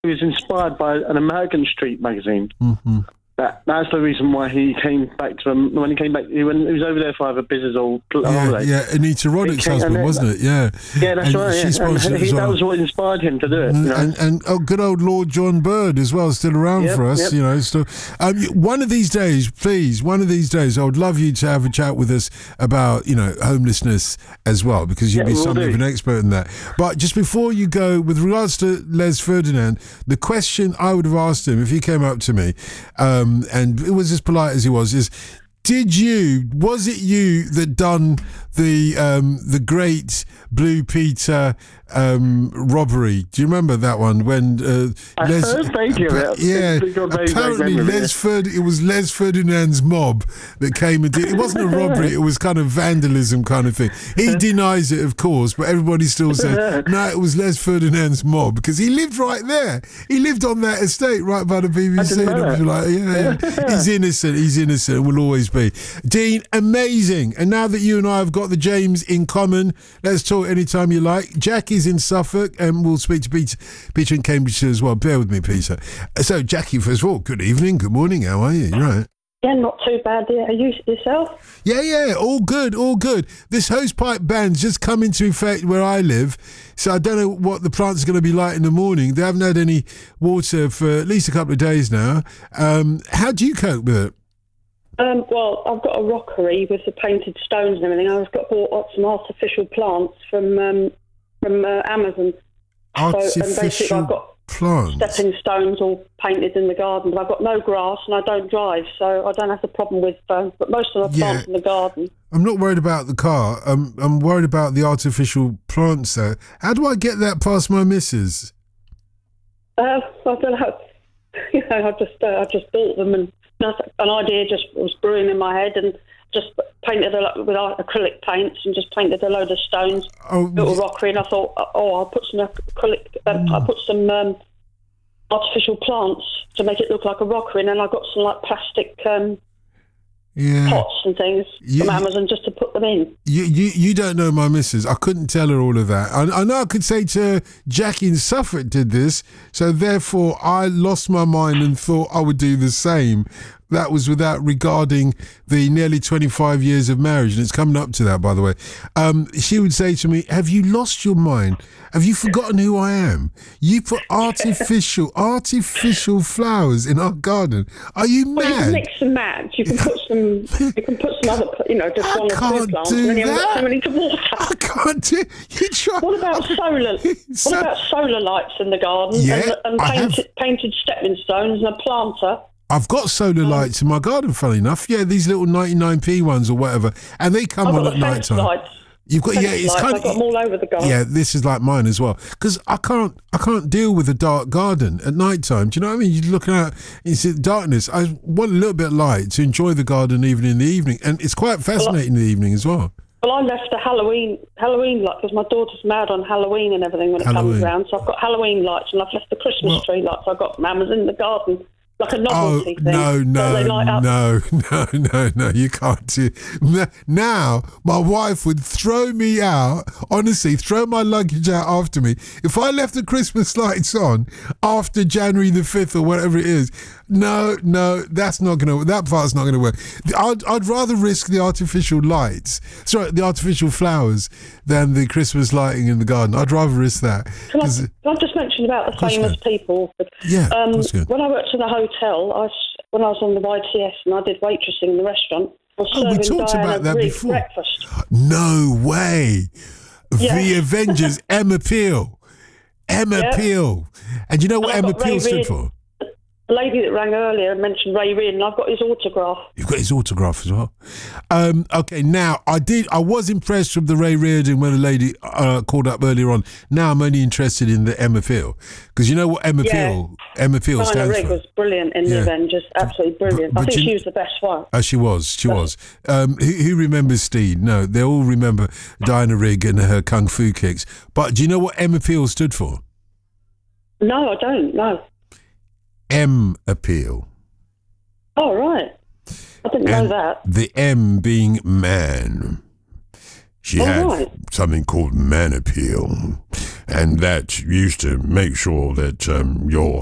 he was inspired by an American street magazine. Mm-hmm. That's the reason why he came back to them. When he came back, he was over there for either business or holiday. Yeah, Anita Roddick's husband, wasn't it? Yeah. Yeah, that's right. She sponsored it as well. That was what inspired him to do it. You know? And good old Lord John Bird as well, still around for us. You know, still. One of these days, please. One of these days, I would love you to have a chat with us about homelessness as well, because you'll be something of an expert in that. But just before you go, with regards to Les Ferdinand, the question I would have asked him if he came up to me, and it was as polite as he was, is, was it you that done the great Blue Peter robbery? Do you remember that one when I heard vaguely of it. Yeah, apparently it was Les Ferdinand's mob that came and did it. Wasn't a robbery, it was kind of vandalism kind of thing. He denies it, of course, but everybody still says no, it was Les Ferdinand's mob, because he lived right there. He lived on that estate right by the BBC. He's innocent, will always be. Dean, amazing. And now that you and I have got the James in common, let's talk anytime you like. Jackie's in Suffolk, and we'll speak to Peter in Cambridgeshire as well. Bear with me, Peter. So, Jackie, first of all, good evening, good morning. How are you? You right? Yeah, not too bad. Are you yourself? Yeah, all good. This hosepipe ban's just come into effect where I live, so I don't know what the plants are going to be like in the morning. They haven't had any water for at least a couple of days now. How do you cope with it? Well, I've got a rockery with the painted stones and everything. I've bought some artificial plants from Amazon. Artificial and basically I've got plants? Stepping stones all painted in the garden, but I've got no grass and I don't drive, so I don't have the problem with but most of the plants in the garden. I'm not worried about the car. I'm worried about the artificial plants, though. How do I get that past my missus? I don't know. I just bought them, and an idea just was brewing in my head, and just painted with acrylic paints and just painted a load of stones, little rockery, and I thought, I'll put some acrylic, I'll put some artificial plants to make it look like a rockery, and then I got some like plastic pots and things from Amazon just to put them in. You don't know my missus. I couldn't tell her all of that. I know I could say to her, Jackie in Suffolk did this, so therefore I lost my mind and thought I would do the same. That was without regarding the nearly 25 years of marriage, and it's coming up to that, by the way. She would say to me, have you lost your mind? Have you forgotten who I am? You put artificial flowers in our garden. Are you mad? You can mix and match. You can put some other, just one or two plants, and then you haven't got so many to water. I can't do. You try. What about solar? What about solar lights in the garden and painted stepping stones and a planter? I've got solar lights in my garden, funny enough. Yeah, these little 99p ones or whatever, and they come on at night time. Lights. You've got it's kind of. I've got them all over the garden. Yeah, this is like mine as well, because I can't deal with a dark garden at night time. Do you know what I mean? You're looking out, it's darkness. I want a little bit of light to enjoy the garden even in the evening, and it's quite fascinating in the evening as well. Well, I left the Halloween light because my daughter's mad on Halloween and everything when it comes around. So I've got Halloween lights, and I've left the Christmas tree lights I've got from Amazon in the garden. Like a novelty thing. No, you can't do. Now, my wife would throw me out, honestly, throw my luggage out after me. If I left the Christmas lights on after January the 5th or whatever it is, no, that part's not going to work. I'd rather risk the artificial flowers than the Christmas lighting in the garden. I'd rather risk that. Can I just mention about the famous people? Yeah, that's good. When I worked in a hotel, when I was on the YTS and I did waitressing in the restaurant, I was serving we talked Diana about that Rigg before. breakfast. No way. Yeah. The Avengers, Emma Peel. Peel. And you know what Emma Peel stood for? The lady that rang earlier mentioned Ray Reardon. I've got his autograph. You've got his autograph as well. Okay, now I was impressed with the Ray Reardon when a lady called up earlier on. Now I'm only interested in the Emma Peel, because you know what Emma Peel stands Diana Rigg for. was brilliant in the Avengers, absolutely brilliant. I think she was the best one. She was. Who remembers Steed? No, they all remember Diana Rigg and her kung fu kicks. But do you know what Emma Peel stood for? No, I don't. No. M appeal. Oh, right. I didn't know that. The M being man. She had something called man appeal. and that used to make sure that your